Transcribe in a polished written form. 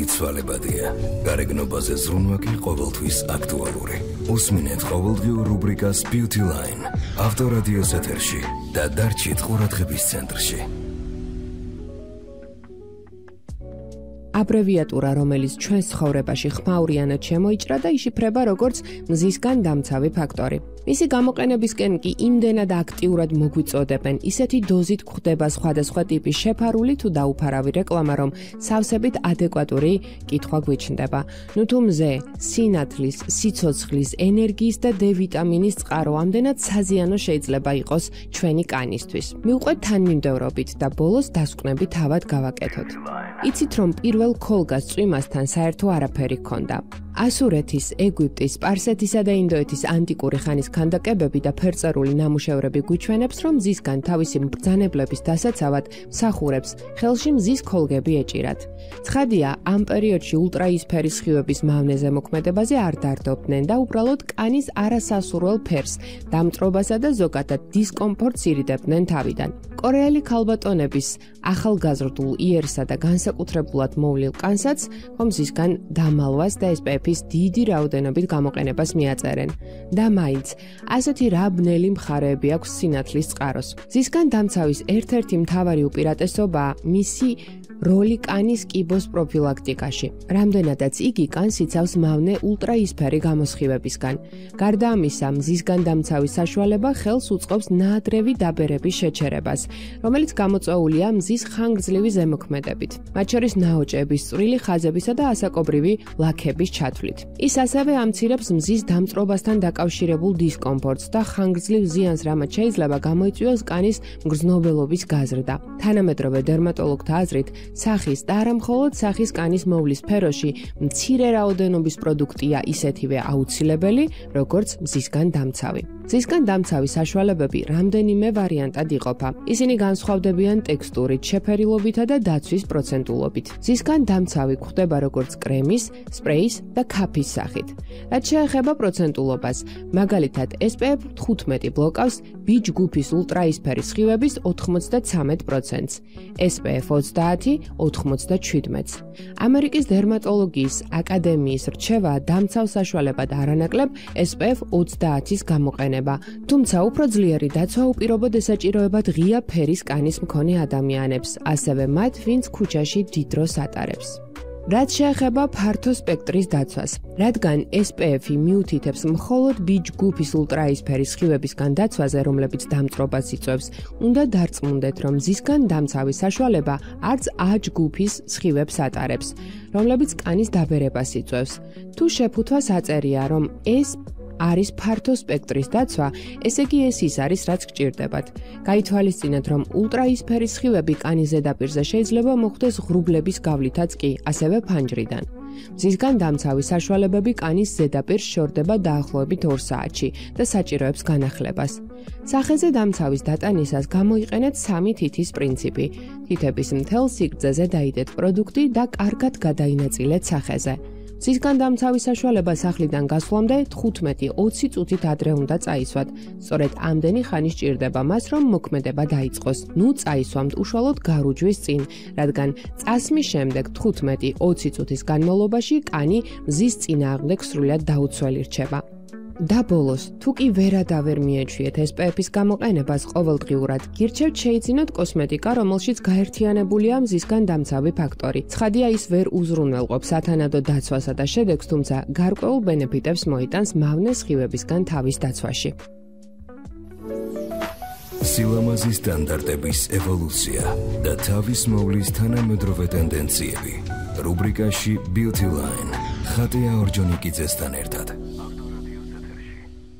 იცვალებადია. გარეგნობაზე ზრუნვა კი ყოველთვის აქტუალური. უსმინეთ ყოველდღიურ რუბრიკას Beauty Line. ავტორადიოს ეთერში და დარჩით ყურადღების ცენტრში. აბრევიატურა, რომელიც ჩვენს ცხოვრებაში ხმაურიანად შემოიჭრა და იშიფრება როგორც მზისგან დამცავი ფაქტორი. მისი გამოყენებისკენ კი იმდენად აქტიურად მოგვიწოდებენ, ისეთი დოზით გვხდება სხვადასხვა ტიპის შეფარული თუ დაუფარავი რეკლამა, რომ სავსებით ადეკვატური კითხვა გვიჩნდება. ნუ თუ მზე, სინათლის, სიცოცხლის, ენერგიის და D ვიტამინის წყარო ამდენად საზიანო შეიძლება იყოს ჩვენი კანისთვის. მივყვეთ თანმიმდევრობით და ბოლოს დასკვნები თავად გავაკეთოთ. იცით რომ პირველ ქოლგას წვიმასთან საერთო არაფერი ჰქონდა. ასურეთის, ეგვიპტის, სპარსეთისა და ინდოეთის ანტიკური ხანის ქანდაკებები და ფერწერული ნამუშევრები გვიჩვენებს, რომ მზისგან თავისი მბრძანებლების დასაცავად მსახურებს ხელში მზის ქოლგები ეჭირათ. ცხადია, ამ პერიოდში ულტრაიისფერი სხივების მავნეზე მოქმედებაზე არ დარდობდნენ და უბრალოდ კანის არასასურველ ფერს, დამწრობასა და ზოგადად დისკომფორტს ირიდებდნენ თავიდან. კორეელი ქალბატონების ახალგაზრდულ იერსა და განსაკუთრებულად მოვლილ კანსაც მზისგან დამალვას და SPF-ის დიდი რაოდენობით გამოყენებას მიაწერენ. და მაინც, ასეთი რა ბნელი მხარეები აქვს სინათლის წყაროს. მზისგან დამცავის ერთ-ერთი მთავარი უპირატესობაა მისი როლი კანის კიბოს პროფილაქტიკაში. რამდენადაც იგი კანს იცავს მავნე ულტრაიისფერი გამოსხივებისგან. გარდა ამისა, მზისგან დამცავის საშუალება ხელს უწყობს ნაადრევი დაბერების შეჩერებას, რომელიც გამოწვეულია მზის ხანგრძლივი ზემოქმედებით, მათ შორის ნაოჭების, წვრილი ხაზებისა და ასაკობრივი ლაქების ჩათვლით. ის ასევე ამცირებს მზის დამწრობასთან დაკავშირებულ დისკომფორტს და ხანგრძლივ ზიანს, რამაც შეიძლება გამოიწვიოს კანის მგრძნობელობის გაზრდა. თანამედროვე დერმატოლოგთა აზრით, სახის და არა მხოლოდ სახის კანის მოვლის სფეროში მცირე რაოდენობის პროდუქტია ისეთივე აუცილებელი, როგორც მზისგან დამცავი. მზისგან დამცავის საშუალებები რამდენიმე ვარიანტად იყოფა. ისინი განსხვავდებიან ტექსტურით, შეფერილობითა და დაცვის პროცენტულობით. მზისგან დამცავი გვხდება როგორც კრემის, სპრეის და ქაფის სახით. რაც შეეხება პროცენტულობას, მაგალითად SPF 15 ბლოკავს B ჯგუფის ულტრაიისფერი სხივების 93%-ს, SPF 20 97-ს. ამერიკის დერმატოლოგიის აკადემიის რჩევა დამცავ საშუალებად არანაკლებ SPF 20-ის გამოყენება, თუმცა უფრო ძლიერი დაცვა უპირობოდ ესაჭიროება ღია ფერის კანის მქონე ადამიანებს, ასევე მათ, ვინც ქუჩაში დიდ დროს ატარებს. რაც შეეხება ფართო სპექტრის დაცვას, რადგან SPF-ი მიუთითებს მხოლოდ B ჯგუფის ულტრაიისფერი სხივებისგან დაცვაზე, რომლებიც დამწრობას იწვევს, უნდა დარწმუნდეთ, რომ მზისგან დამცავის საშუალება არც A ჯგუფის სხივებს ატარებს, რომლებიც კანის დაბერებას იწვევს. თუ შეფუთვას აწერია, რომ ეს არის ფართო სპექტრის დაცვა, ესე იგი ეს ის არის, რაც გჭირდებათ. გაითვალისწინეთ, რომ ულტრაიისფერი სხივები კანის ზედაპირზე შეიძლება მოხდეს ღრუბლების გავლითაც კი, ასევე ფანჯრიდან. მზისგან დამცავის საშუალებები კანის ზედაპირს შორდება დაახლოებით 2 საათში და საჭიროებს განახლებას. სახეზე დამცავის დატანისას გამოიყენეთ 3 თითის პრინციპი. თითების მთელ სიგრძეზე დაიდეთ პროდუქტი და კარგად გადაინაწილეთ სახეზე. მზისგან დამცავის საშუალება სახლიდან გასვლამდე 15-20 წუთით ადრე უნდა წაისვათ. სწორედ ამდენი ხანი სჭირდება მას, რომ მოქმედება დაიწყოს. ნუ წაისვამთ უშუალოდ გარუჯვის წინ, რადგან წასმის შემდეგ 15-20 წუთის განმავლობაში კანი მზის წინააღმდეგ სრულად დაუცველი რჩება. და ბოლოს, თუ კი ვერ მიეჩვიეთ SPF-ის გამოყენებას ყოველდღიურად, გირჩევთ შეიძინოთ კოსმეტიკა, რომელშიც გაერთიანებულია მზისგან დამცავი ფაქტორი. ცხადია, ის ვერ უზრუნველყოფს სათანადო დაცვასა და შედეგს, თუმცა გარკვეულ ბენეფიტებს მოიტანს მავნე სხივებისგან თავის დაცვაში. სილამაზის სტანდარტების ევოლუცია და თავის მოვლის თანამედროვე ტენდენციები. რუბრიკაში Beauty Line. ხატია ორჯონიკიძესთან ერთად.